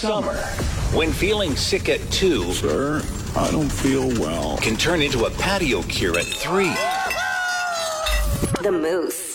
summer, when feeling sick at 2, Sir, I don't feel well. can turn into a patio cure at 3. The Moose.